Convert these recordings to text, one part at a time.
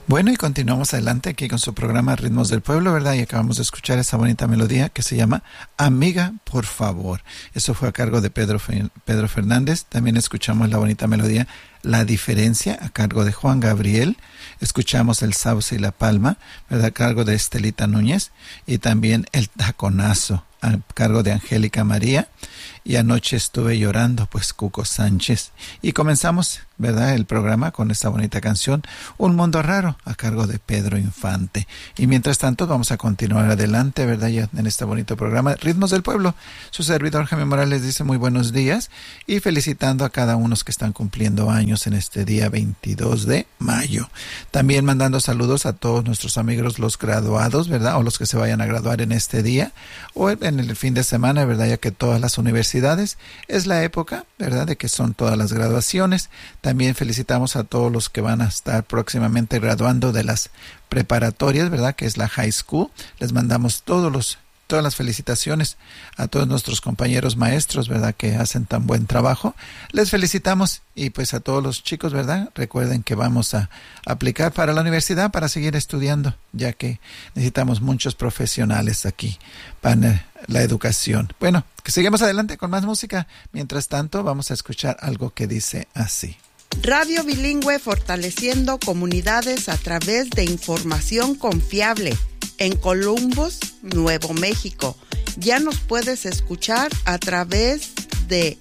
Bueno, y continuamos adelante aquí con su programa Ritmos del Pueblo, ¿verdad? Y acabamos de escuchar esa bonita melodía que se llama Amiga, por favor. Eso fue a cargo de Pedro Fernández. También escuchamos la bonita melodía La Diferencia, a cargo de Juan Gabriel. Escuchamos El Sauce y la Palma, ¿verdad? A cargo de Estelita Núñez. Y también El Taconazo, a cargo de Angélica María. Y Anoche estuve llorando, pues Cuco Sánchez. Y comenzamos, ¿verdad?, el programa con esta bonita canción, Un Mundo Raro, a cargo de Pedro Infante. Y mientras tanto vamos a continuar adelante, ¿verdad?, ya en este bonito programa, Ritmos del Pueblo. Su servidor Jaime Morales dice muy buenos días y felicitando a cada uno que están cumpliendo años en este día 22 de mayo. También mandando saludos a todos nuestros amigos los graduados, ¿verdad?, o los que se vayan a graduar en este día o en el fin de semana, ¿verdad?, ya que todas las universidades es la época, ¿verdad?, de que son todas las graduaciones. También felicitamos a todos los que van a estar próximamente graduando de las preparatorias, ¿verdad?, que es la high school. Les mandamos todas las felicitaciones a todos nuestros compañeros maestros, ¿verdad?, que hacen tan buen trabajo. Les felicitamos y pues a todos los chicos, ¿verdad?, recuerden que vamos a aplicar para la universidad para seguir estudiando, ya que necesitamos muchos profesionales aquí para la educación. Bueno, que sigamos adelante con más música. Mientras tanto, vamos a escuchar algo que dice así. Radio Bilingüe, fortaleciendo comunidades a través de información confiable. En Columbus, Nuevo México. Ya nos puedes escuchar a través de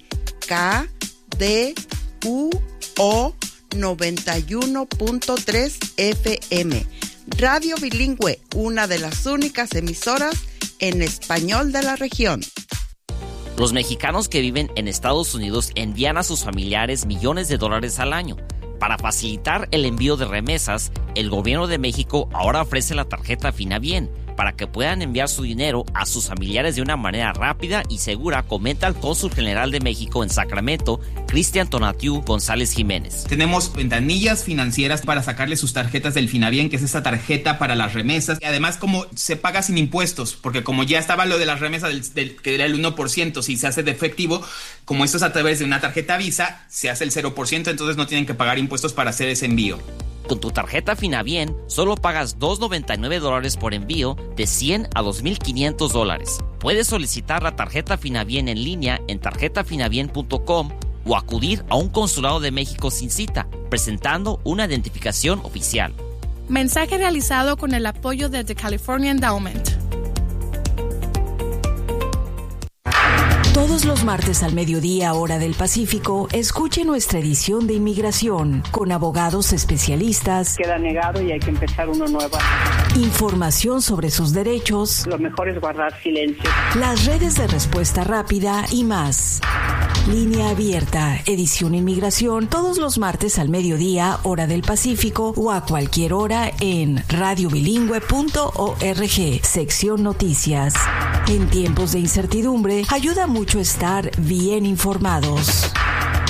KDUO 91.3 FM. Radio Bilingüe, una de las únicas emisoras en español de la región. Los mexicanos que viven en Estados Unidos envían a sus familiares millones de dólares al año. Para facilitar el envío de remesas, el gobierno de México ahora ofrece la tarjeta Finabien para que puedan enviar su dinero a sus familiares de una manera rápida y segura, comenta el cónsul general de México en Sacramento, Cristian Tonatiu González Jiménez. Tenemos ventanillas financieras para sacarle sus tarjetas del Finabien, que es esta tarjeta para las remesas. Y además, como se paga sin impuestos, porque como ya estaba lo de las remesas que era el 1%, si se hace de efectivo, como esto es a través de una tarjeta Visa, se hace el 0%, entonces no tienen que pagar impuestos para hacer ese envío. Con tu tarjeta Finabien, solo pagas $2.99 por envío de $100 a $2.500. Puedes solicitar la tarjeta Finabien en línea en tarjetafinabien.com o acudir a un consulado de México sin cita, presentando una identificación oficial. Mensaje realizado con el apoyo de The California Endowment. Todos los martes al mediodía, hora del Pacífico, escuche nuestra edición de Inmigración con abogados especialistas. Queda negado y hay que empezar uno nuevo. Información sobre sus derechos. Lo mejor es guardar silencio. Las redes de respuesta rápida y más. Línea abierta, edición Inmigración, todos los martes al mediodía, hora del Pacífico o a cualquier hora en radiobilingüe.org, sección Noticias. En tiempos de incertidumbre, ayuda mucho estar bien informados.